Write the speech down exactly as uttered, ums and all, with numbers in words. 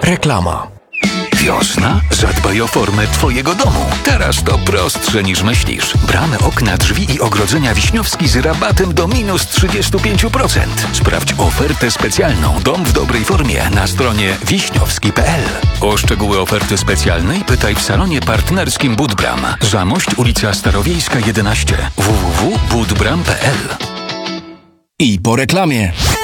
Reklama. Wiosna? Zadbaj o formę Twojego domu. Teraz to prostsze niż myślisz. Bramy, okna, drzwi i ogrodzenia Wiśniowski z rabatem do minus trzydzieści pięć procent. Sprawdź ofertę specjalną Dom w dobrej formie na stronie wiśniowski kropka p l. O szczegóły oferty specjalnej pytaj w salonie partnerskim Budbram. Zamość, ulica Starowiejska jedenaście. w w w kropka budbram kropka p l. I po reklamie.